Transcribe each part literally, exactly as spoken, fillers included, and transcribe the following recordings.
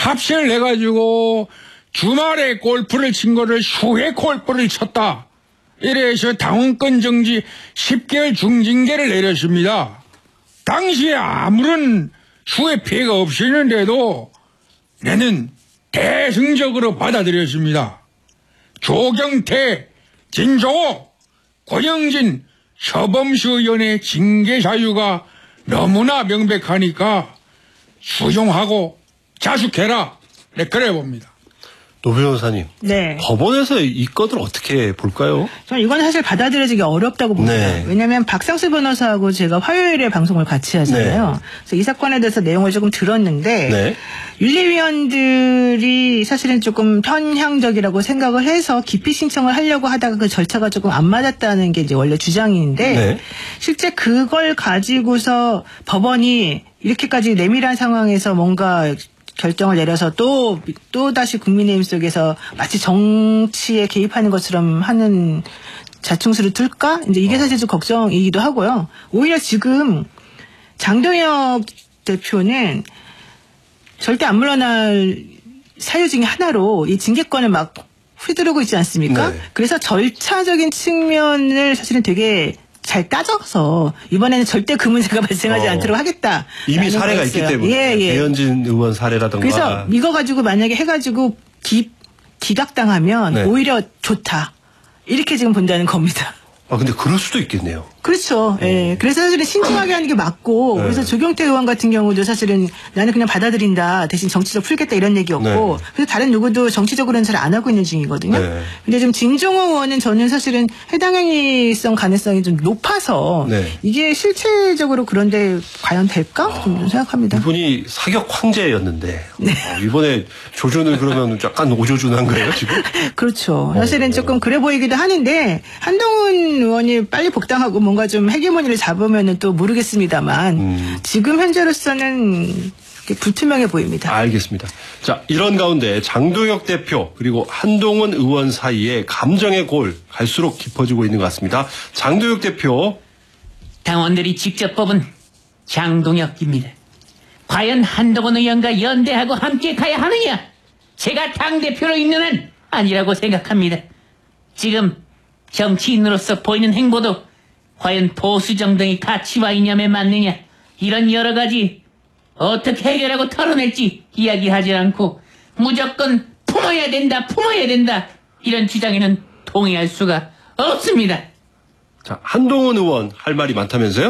합세를 해가지고 주말에 골프를 친 거를 휴회 골프를 쳤다. 이래서 당원권 정지 십 개월 중징계를 내렸습니다. 당시에 아무런 휴회 피해가 없었는데도 나는 대승적으로 받아들였습니다. 조경태, 진조호, 고영진, 서범수 의원의 징계 사유가 너무나 명백하니까 수용하고 자숙해라. 네, 그래 봅니다. 노 변호사님, 네. 법원에서 이 건을 어떻게 볼까요? 저는 이건 사실 받아들여지기 어렵다고 봅니다. 네. 왜냐하면 박상수 변호사하고 제가 화요일에 방송을 같이 하잖아요. 네. 그래서 이 사건에 대해서 내용을 조금 들었는데 네. 윤리위원들이 사실은 조금 편향적이라고 생각을 해서 기피 신청을 하려고 하다가 그 절차가 조금 안 맞았다는 게 이제 원래 주장인데 네. 실제 그걸 가지고서 법원이 이렇게까지 내밀한 상황에서 뭔가 결정을 내려서 또, 또 다시 국민의힘 속에서 마치 정치에 개입하는 것처럼 하는 자충수를 둘까? 이제 이게 사실 좀 걱정이기도 하고요. 오히려 지금 장동혁 대표는 절대 안 물러날 사유 중에 하나로 이 징계권을 막 휘두르고 있지 않습니까? 네. 그래서 절차적인 측면을 사실은 되게 잘 따져서 이번에는 절대 그 문제가 발생하지 어. 않도록 하겠다. 이미 사례가 있기 때문에. 예, 예. 배현진 의원 사례라든가. 그래서 이거 가지고 만약에 해가지고 기, 기각당하면 네. 오히려 좋다. 이렇게 지금 본다는 겁니다. 아, 근데 그럴 수도 있겠네요. 그렇죠. 예. 그래서 사실은 신중하게 하는 게 맞고, 네. 그래서 조경태 의원 같은 경우도 사실은 나는 그냥 받아들인다. 대신 정치적 풀겠다 이런 얘기였고, 네. 그래서 다른 누구도 정치적으로는 잘 안 하고 있는 중이거든요. 네. 근데 지금 진종호 의원은 저는 사실은 해당 행위성 가능성이 좀 높아서, 네. 이게 실체적으로 그런데 과연 될까? 좀 생각합니다. 이분이 사격 황제였는데 네. 어, 이번에 조준을 그러면 약간 오조준한 거예요 지금? 그렇죠. 사실은 어. 조금 그래 보이기도 하는데 한동훈 의원이 빨리 복당하고 뭔가 좀 헤게모니를 잡으면은 또 모르겠습니다만 음. 지금 현재로서는 불투명해 보입니다. 알겠습니다. 자, 이런 가운데 장동혁 대표 그리고 한동훈 의원 사이에 감정의 골 갈수록 깊어지고 있는 것 같습니다. 장동혁 대표. 당원들이 직접 뽑은 장동혁입니다. 과연 한동훈 의원과 연대하고 함께 가야 하느냐? 제가 당대표로 있는 한 아니라고 생각합니다. 지금 정치인으로서 보이는 행보도 과연 보수 정당의 가치와 이념에 맞느냐? 이런 여러 가지 어떻게 해결하고 털어낼지 이야기하지 않고 무조건 품어야 된다, 품어야 된다 이런 주장에는 동의할 수가 없습니다. 자, 한동훈 의원 할 말이 많다면서요?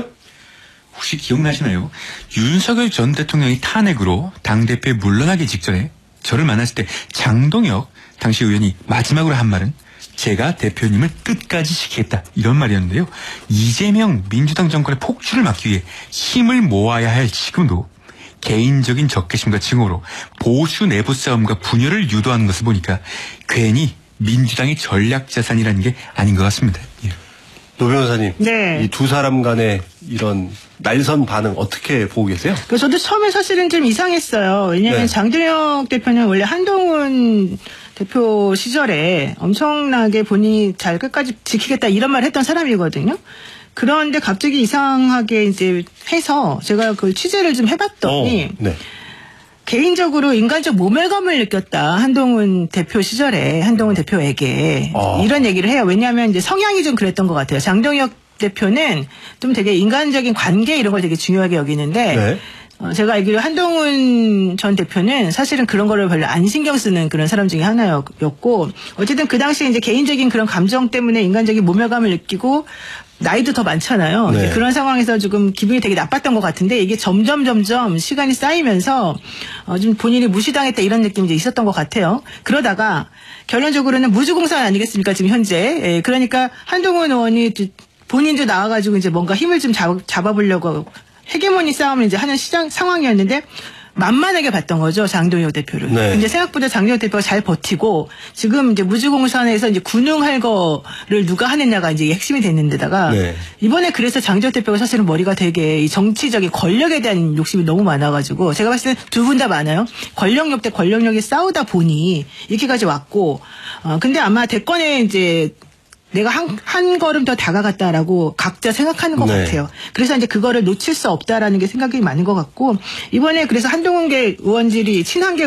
혹시 기억나시나요? 윤석열 전 대통령이 탄핵으로 당대표에 물러나기 직전에 저를 만났을 때 장동혁 당시 의원이 마지막으로 한 말은 제가 대표님을 끝까지 지키겠다 이런 말이었는데요. 이재명 민주당 정권의 폭주를 막기 위해 힘을 모아야 할 지금도 개인적인 적개심과 증오로 보수 내부 싸움과 분열을 유도하는 것을 보니까 괜히 민주당의 전략 자산이라는 게 아닌 것 같습니다. 예. 노 변호사님, 네. 이 두 사람 간의 이런 날선 반응 어떻게 보고 계세요? 그래서 저도 처음에 사실은 좀 이상했어요. 왜냐하면 네. 장동혁 대표는 원래 한동훈 대표 시절에 엄청나게 본인이 잘 끝까지 지키겠다 이런 말을 했던 사람이거든요. 그런데 갑자기 이상하게 이제 해서 제가 그 취재를 좀 해봤더니 어, 네. 개인적으로 인간적 모멸감을 느꼈다. 한동훈 대표 시절에 한동훈 대표에게 아. 이런 얘기를 해요. 왜냐하면 이제 성향이 좀 그랬던 것 같아요. 장동혁 대표는 좀 되게 인간적인 관계 이런 걸 되게 중요하게 여기는데 네. 어, 제가 알기로 한동훈 전 대표는 사실은 그런 거를 별로 안 신경 쓰는 그런 사람 중에 하나였고 어쨌든 그 당시에 이제 개인적인 그런 감정 때문에 인간적인 모멸감을 느끼고 나이도 더 많잖아요. 네. 이제 그런 상황에서 조금 기분이 되게 나빴던 것 같은데 이게 점점 점점 시간이 쌓이면서 어, 좀 본인이 무시당했다 이런 느낌이 이제 있었던 것 같아요. 그러다가 결론적으로는 무주공산 아니겠습니까 지금 현재. 예, 그러니까 한동훈 의원이 본인도 나와가지고 이제 뭔가 힘을 좀 잡, 잡아보려고 헤게모니 싸움을 이제 하는 시장 상황이었는데 만만하게 봤던 거죠 장동혁 대표를. 네. 근데 생각보다 장동혁 대표가 잘 버티고 지금 이제 무주공산에서 이제 군웅할 거를 누가 하느냐가 이제 핵심이 됐는데다가 네. 이번에 그래서 장동혁 대표가 사실은 머리가 되게 이 정치적인 권력에 대한 욕심이 너무 많아가지고 제가 봤을 때 두 분 다 많아요. 권력력 대 권력력이 싸우다 보니 이렇게까지 왔고 어 근데 아마 대권에 이제 내가 한, 한 걸음 더 다가갔다라고 각자 생각하는 것 네. 같아요. 그래서 이제 그거를 놓칠 수 없다라는 게 생각이 많은 것 같고, 이번에 그래서 한동훈계 의원들이 친한계